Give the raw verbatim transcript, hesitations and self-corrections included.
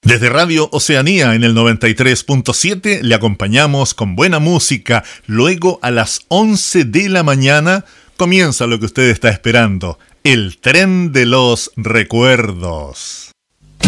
Desde Radio Oceanía en el noventa y tres punto siete le acompañamos con buena música. Luego a las once de la mañana comienza lo que usted está esperando, el tren de los recuerdos.